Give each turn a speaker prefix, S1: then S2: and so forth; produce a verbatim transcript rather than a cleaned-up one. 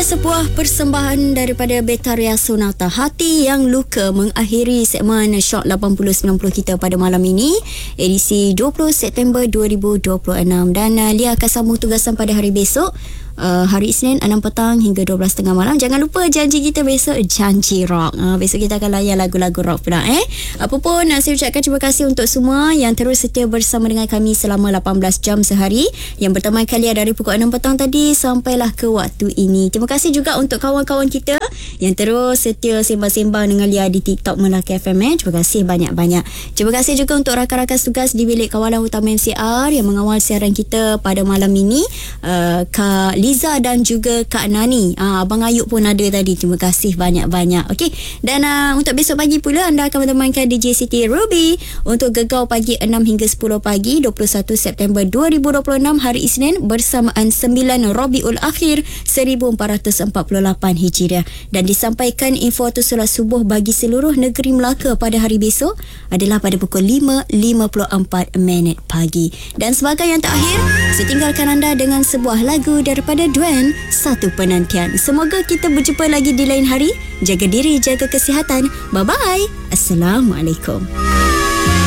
S1: sebuah persembahan daripada Betaria Sonata. Hati yang luka mengakhiri segmen Shock lapan puluh sembilan puluh kita pada malam ini, edisi dua puluh September dua ribu dua puluh enam. Dan uh, Lia akan sambung tugasan pada hari besok, uh, hari Isnin enam petang hingga dua belas tiga puluh malam. Jangan lupa janji kita besok, janji rock. Uh, besok kita akan layan lagu-lagu rock pula eh. Apapun, uh, saya ucapkan terima kasih untuk semua yang terus setia bersama dengan kami selama lapan belas jam sehari, yang berteman kalian dari pukul enam petang tadi sampailah ke waktu ini. Terima kasih juga untuk kawan-kawan kita yang terus setia sembang-sembang dengan Lia di TikTok Melaka F M. Terima kasih banyak-banyak. Terima kasih juga untuk rakan-rakan tugas di bilik kawalan utama M C R yang mengawal siaran kita pada malam ini, uh, Kak Liza dan juga Kak Nani. uh, Abang Ayub pun ada tadi. Terima kasih banyak-banyak. Okey, dan uh, untuk besok pagi pula anda akan menemankan D J Siti Ruby untuk Gegau pagi enam hingga sepuluh pagi dua puluh satu September dua ribu dua puluh enam, hari Isnin, bersamaan sembilan Rabiul Akhir seribu empat ratus empat puluh lapan Hijriah. Dan disampaikan info atau solat subuh bagi seluruh negeri Melaka pada hari besok adalah pada pukul lima lima puluh empat minit pagi. Dan sebagai yang terakhir, saya tinggalkan anda dengan sebuah lagu daripada Duen, Satu Penantian. Semoga kita berjumpa lagi di lain hari. Jaga diri, jaga kesihatan. Bye-bye. Assalamualaikum.